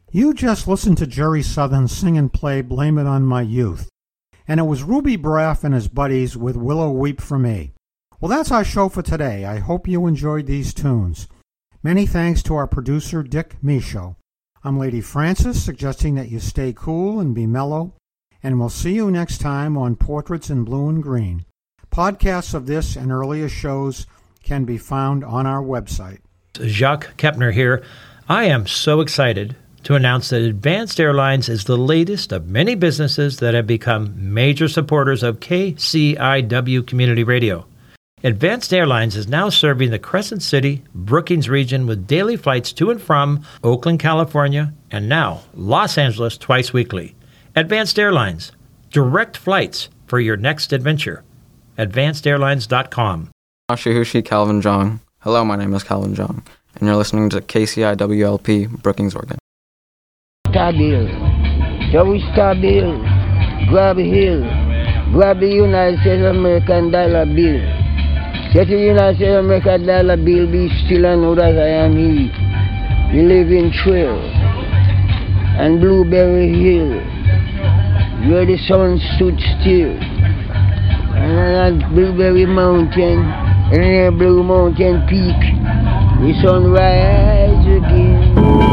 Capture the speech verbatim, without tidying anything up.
You just listened to Jerry Southern sing and play Blame It On My Youth. And it was Ruby Braff and his buddies with Willow Weep for Me. Well, that's our show for today. I hope you enjoyed these tunes. Many thanks to our producer, Dick Michaud. I'm Lady Francis, suggesting that you stay cool and be mellow. And we'll see you next time on Portraits in Blue and Green. Podcasts of this and earlier shows can be found on our website. Jacques Kepner here. I am so excited to announce that Advanced Airlines is the latest of many businesses that have become major supporters of K C I W Community Radio. Advanced Airlines is now serving the Crescent City, Brookings region with daily flights to and from Oakland, California, and now Los Angeles twice weekly. Advanced Airlines, direct flights for your next adventure. advanced airlines dot com. Ashihushi Calvin Jong. Hello, my name is Calvin Jong, and you're listening to K C I W L P, Brookings, Oregon. Star bill. So we star bill. Grab a hill. Grab the United States of American dollar bill. Get the United States of America dollar bill, be still and know that I am he. We live in Trail and Blueberry Hill, where the sun stood still. And on Blueberry Mountain, and near Blue Mountain Peak, the sun rise again.